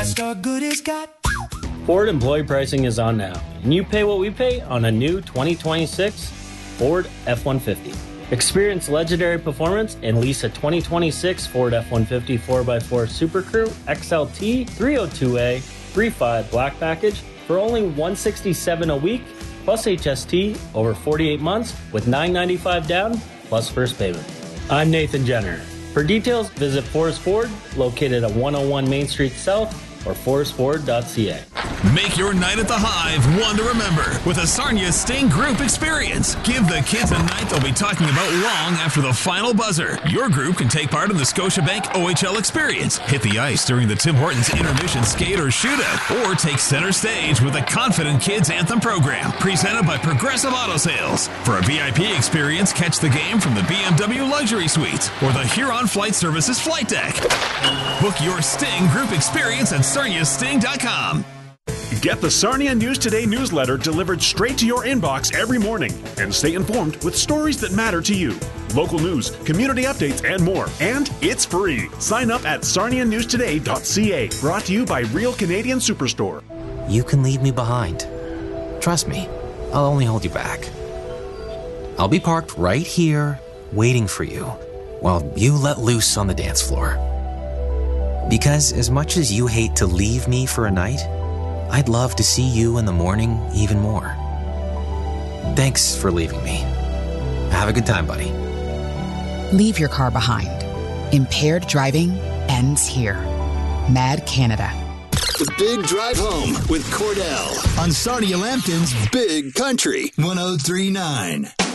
Ford employee pricing is on now, and you pay what we pay on a new 2026 Ford F-150. Experience legendary performance and lease a 2026 Ford F-150 4x4 Super Crew XLT 302A 3.5 Black Package for only $167 a week, plus HST over 48 months with $995 down, plus first payment. I'm Nathan Jenner. For details, visit Forest Ford, located at 101 Main Street South, or forestford.ca. Make your night at the Hive one to remember with a Sarnia Sting Group experience. Give the kids a night they'll be talking about long after the final buzzer. Your group can take part in the Scotiabank OHL experience, hit the ice during the Tim Hortons intermission skate or shootout, or take center stage with the Confident Kids Anthem program, presented by Progressive Auto Sales. For a VIP experience, catch the game from the BMW Luxury Suites or the Huron Flight Services flight deck. Book your Sting Group experience at sarniasting.com. Get the Sarnia News Today newsletter delivered straight to your inbox every morning and stay informed with stories that matter to you. Local news, community updates, and more. And it's free. Sign up at sarnianewstoday.ca. Brought to you by Real Canadian Superstore. You can leave me behind. Trust me, I'll only hold you back. I'll be parked right here, waiting for you, while you let loose on the dance floor. Because as much as you hate to leave me for a night, I'd love to see you in the morning even more. Thanks for leaving me. Have a good time, buddy. Leave your car behind. Impaired driving ends here. Mad Canada. The Big Drive Home with Cordell on Sarnia Lambton's Big Country 103.9.